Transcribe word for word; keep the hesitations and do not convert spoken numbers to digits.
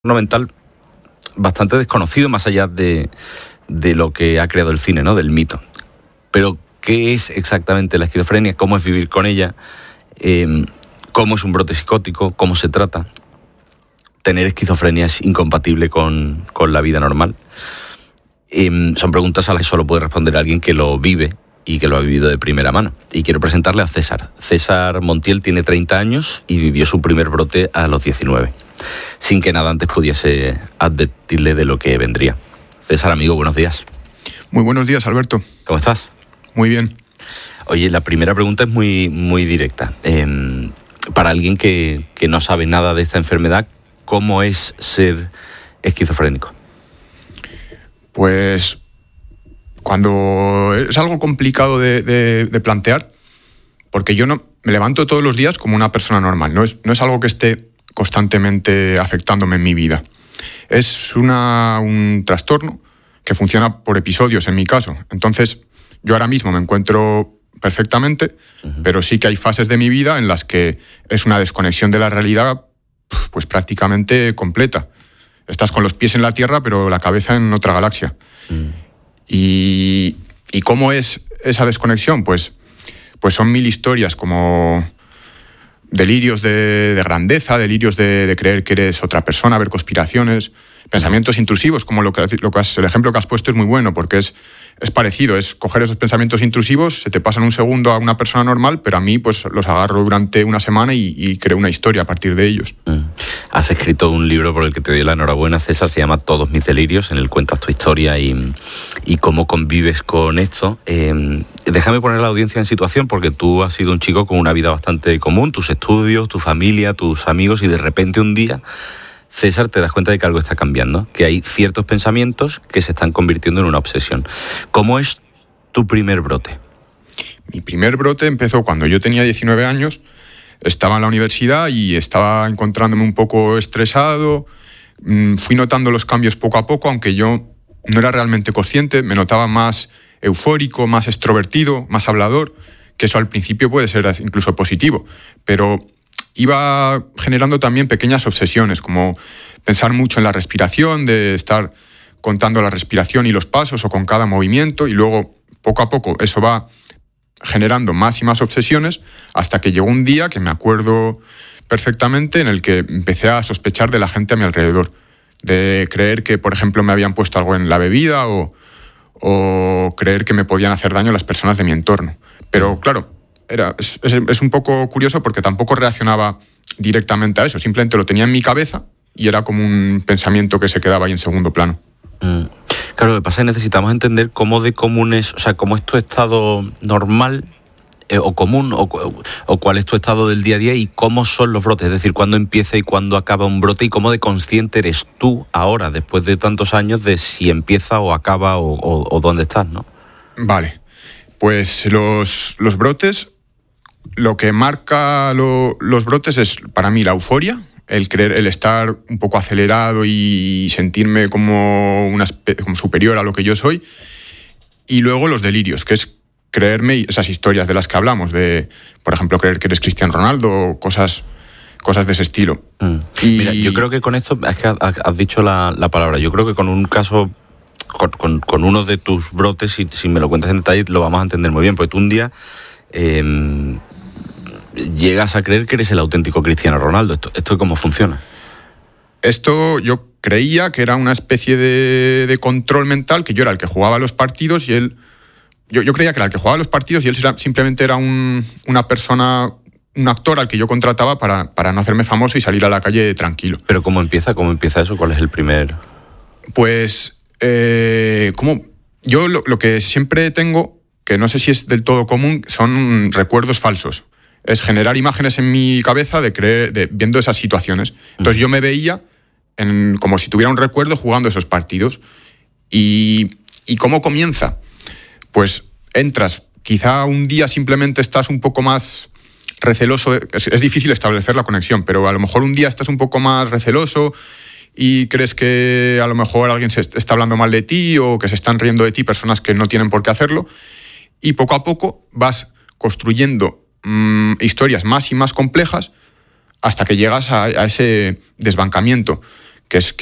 mental bastante desconocido más allá de, de lo que ha creado el cine, ¿no? Del mito. Pero, ¿qué es exactamente la esquizofrenia? ¿Cómo es vivir con ella? Eh, ¿Cómo es un brote psicótico? ¿Cómo se trata? ¿Tener esquizofrenia es incompatible con, con la vida normal? Eh, son preguntas a las que solo puede responder alguien que lo vive y que lo ha vivido de primera mano. Y quiero presentarle a César. César Montiel tiene treinta años y vivió su primer brote a los diecinueve, sin que nada antes pudiese advertirle de lo que vendría. César, amigo, buenos días. Muy buenos días, Alberto. ¿Cómo estás? Muy bien. Oye, la primera pregunta es muy, muy directa. Eh, para alguien que, que no sabe nada de esta enfermedad, ¿cómo es ser esquizofrénico? Pues cuando es algo complicado de, de, de plantear, porque yo no me levanto todos los días como una persona normal, no es, no es algo que esté constantemente afectándome en mi vida. Es una, un trastorno que funciona por episodios en mi caso. Entonces, yo ahora mismo me encuentro perfectamente, uh-huh. pero sí que hay fases de mi vida en las que es una desconexión de la realidad pues prácticamente completa. Estás con los pies en la Tierra, pero la cabeza en otra galaxia. Uh-huh. Y, ¿Y cómo es esa desconexión? Pues, pues son mil historias, como delirios de, de grandeza, delirios de, de creer que eres otra persona, ver conspiraciones, pensamientos intrusivos, como lo que, lo que has, el ejemplo que has puesto es muy bueno, porque es, es parecido, es coger esos pensamientos intrusivos, se te pasan un segundo a una persona normal, pero a mí pues los agarro durante una semana y, y creo una historia a partir de ellos. Mm. Has escrito un libro por el que te doy la enhorabuena, César, se llama Todos mis delirios, en el cuentas tu historia y, y cómo convives con esto. Eh, déjame poner a la audiencia en situación, porque tú has sido un chico con una vida bastante común, tus estudios, tu familia, tus amigos, y de repente un día, César, te das cuenta de que algo está cambiando, que hay ciertos pensamientos que se están convirtiendo en una obsesión. ¿Cómo es tu primer brote? Mi primer brote empezó cuando yo tenía diecinueve años, estaba en la universidad y estaba encontrándome un poco estresado. Fui notando los cambios poco a poco, aunque yo no era realmente consciente, me notaba más eufórico, más extrovertido, más hablador, que eso al principio puede ser incluso positivo, pero iba generando también pequeñas obsesiones, como pensar mucho en la respiración, de estar contando la respiración y los pasos o con cada movimiento, y luego poco a poco eso va generando más y más obsesiones, hasta que llegó un día que me acuerdo perfectamente en el que empecé a sospechar de la gente a mi alrededor, de creer que, por ejemplo, me habían puesto algo en la bebida o, o creer que me podían hacer daño las personas de mi entorno. Pero claro, Era, es, es un poco curioso porque tampoco reaccionaba directamente a eso, simplemente lo tenía en mi cabeza y era como un pensamiento que se quedaba ahí en segundo plano. Mm. Claro, lo que pasa es que necesitamos entender cómo de común es, o sea, cómo es tu estado normal eh, o común, o, o cuál es tu estado del día a día y cómo son los brotes, es decir, cuándo empieza y cuándo acaba un brote y cómo de consciente eres tú ahora, después de tantos años, de si empieza o acaba o, o, o dónde estás, ¿no? Vale, pues los, los brotes... Lo que marca lo, los brotes es, para mí, la euforia, el creer, el estar un poco acelerado y sentirme como, una, como superior a lo que yo soy. Y luego los delirios, que es creerme esas historias de las que hablamos, de, por ejemplo, creer que eres Cristiano Ronaldo o cosas, cosas de ese estilo. Mm. Y... Mira, yo creo que con esto, es que has dicho la, la palabra, yo creo que con un caso, con, con, con uno de tus brotes, si, si me lo cuentas en detalle, lo vamos a entender muy bien, porque tú un día... Eh, llegas a creer que eres el auténtico Cristiano Ronaldo. ¿Esto, esto cómo funciona? Esto yo creía que era una especie de, de control mental, que yo era el que jugaba los partidos y él... Yo, yo creía que era el que jugaba los partidos y él era, simplemente era un, una persona, un actor al que yo contrataba para, para no hacerme famoso y salir a la calle tranquilo. ¿Pero cómo empieza? ¿Cómo empieza eso? ¿Cuál es el primer...? Pues, eh, como yo lo, lo que siempre tengo, que no sé si es del todo común, son recuerdos falsos. Es generar imágenes en mi cabeza de creer, de, viendo esas situaciones. Entonces yo me veía en, como si tuviera un recuerdo jugando esos partidos. ¿Y, y cómo comienza? Pues entras, quizá un día simplemente estás un poco más receloso. De, es, es difícil establecer la conexión, pero a lo mejor un día estás un poco más receloso y crees que a lo mejor alguien se está hablando mal de ti o que se están riendo de ti personas que no tienen por qué hacerlo. Y poco a poco vas construyendo mmm, historias más y más complejas hasta que llegas a, a ese desbancamiento que es